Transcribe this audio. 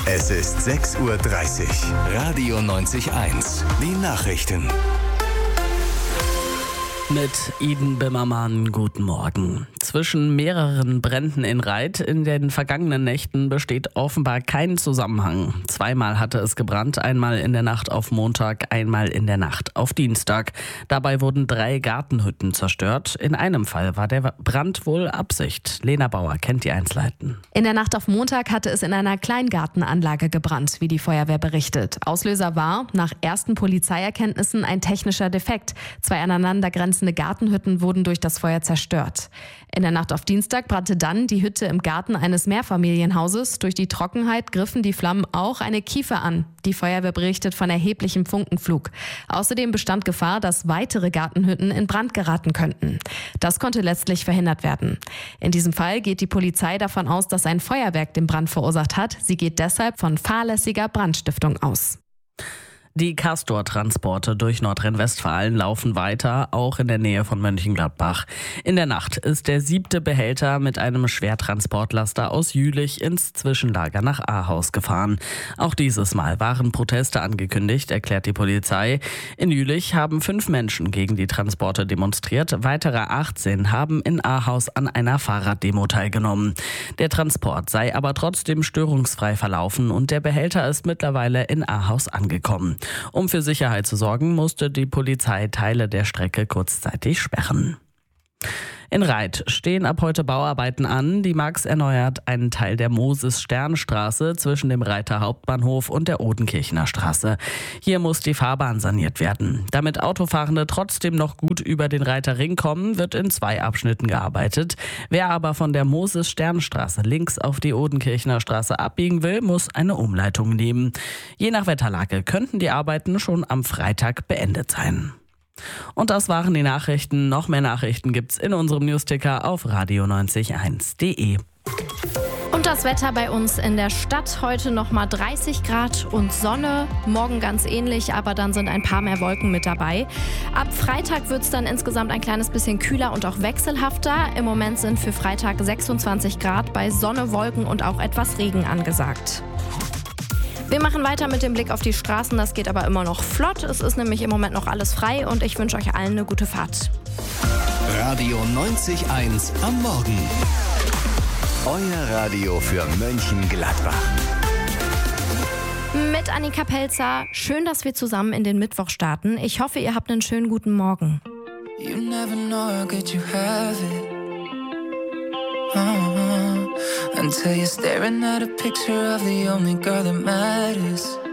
Es ist 6:30 Uhr. Radio 90.1. Die Nachrichten. Mit Iden Bimmermann, guten Morgen. Zwischen mehreren Bränden in Reit in den vergangenen Nächten besteht offenbar kein Zusammenhang. Zweimal hatte es gebrannt, einmal in der Nacht auf Montag, einmal in der Nacht auf Dienstag. Dabei wurden 3 Gartenhütten zerstört. In einem Fall war der Brand wohl Absicht. Lena Bauer kennt die Einzelheiten. In der Nacht auf Montag hatte es in einer Kleingartenanlage gebrannt, wie die Feuerwehr berichtet. Auslöser war, nach ersten Polizeierkenntnissen, ein technischer Defekt. 2 aneinander grenzende Gartenhütten wurden durch das Feuer zerstört. In der Nacht auf Dienstag brannte dann die Hütte im Garten eines Mehrfamilienhauses. Durch die Trockenheit griffen die Flammen auch eine Kiefer an. Die Feuerwehr berichtet von erheblichem Funkenflug. Außerdem bestand Gefahr, dass weitere Gartenhütten in Brand geraten könnten. Das konnte letztlich verhindert werden. In diesem Fall geht die Polizei davon aus, dass ein Feuerwerk den Brand verursacht hat. Sie geht deshalb von fahrlässiger Brandstiftung aus. Die Castor-Transporte durch Nordrhein-Westfalen laufen weiter, auch in der Nähe von Mönchengladbach. In der Nacht ist der 7. Behälter mit einem Schwertransportlaster aus Jülich ins Zwischenlager nach Ahaus gefahren. Auch dieses Mal waren Proteste angekündigt, erklärt die Polizei. In Jülich haben 5 Menschen gegen die Transporte demonstriert. Weitere 18 haben in Ahaus an einer Fahrraddemo teilgenommen. Der Transport sei aber trotzdem störungsfrei verlaufen und der Behälter ist mittlerweile in Ahaus angekommen. Um für Sicherheit zu sorgen, musste die Polizei Teile der Strecke kurzzeitig sperren. In Reit stehen ab heute Bauarbeiten an. Die Max erneuert einen Teil der Moses-Stern-Straße zwischen dem Reiter Hauptbahnhof und der Odenkirchener Straße. Hier muss die Fahrbahn saniert werden. Damit Autofahrende trotzdem noch gut über den Reiter Ring kommen, wird in 2 Abschnitten gearbeitet. Wer aber von der Moses-Stern-Straße links auf die Odenkirchener Straße abbiegen will, muss eine Umleitung nehmen. Je nach Wetterlage könnten die Arbeiten schon am Freitag beendet sein. Und das waren die Nachrichten. Noch mehr Nachrichten gibt's in unserem Newsticker auf radio901.de. Und das Wetter bei uns in der Stadt heute nochmal 30 Grad und Sonne. Morgen ganz ähnlich, aber dann sind ein paar mehr Wolken mit dabei. Ab Freitag wird es dann insgesamt ein kleines bisschen kühler und auch wechselhafter. Im Moment sind für Freitag 26 Grad bei Sonne, Wolken und auch etwas Regen angesagt. Wir machen weiter mit dem Blick auf die Straßen, das geht aber immer noch flott. Es ist nämlich im Moment noch alles frei und ich wünsche euch allen eine gute Fahrt. Radio 90.1 am Morgen. Euer Radio für Mönchengladbach. Mit Annika Pelzer, schön, dass wir zusammen in den Mittwoch starten. Ich hoffe, ihr habt einen schönen guten Morgen. You never know how good you have it. Until you're staring at a picture of the only girl that matters.